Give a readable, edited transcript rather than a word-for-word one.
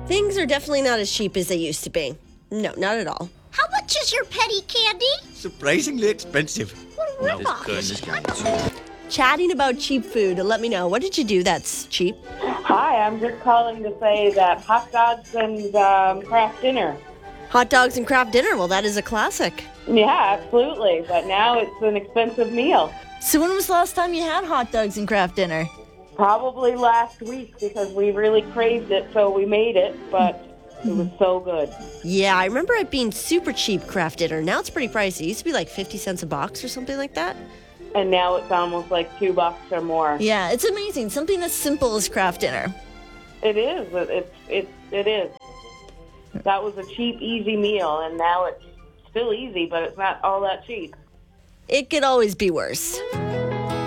Things are definitely not as cheap as they used to be. No, not at all. How much is your petty candy? Surprisingly expensive. What ripoff. Chatting about cheap food. Let me know. What did you do that's cheap? Hi, I'm just calling to say that hot dogs and craft dinner. Hot dogs and craft dinner. Well, that is a classic. Yeah, absolutely. But now it's an expensive meal. So when was the last time you had hot dogs and craft dinner? Probably last week because we really craved it, so we made it. But it was so good. Yeah, I remember it being super cheap, craft dinner. Now it's pretty pricey. It used to be like 50 cents a box or something like that. And now it's almost like $2 or more. Yeah, it's amazing. Something as simple as craft dinner. It is. It is. That was a cheap, easy meal, and now it's still easy, but it's not all that cheap. It could always be worse.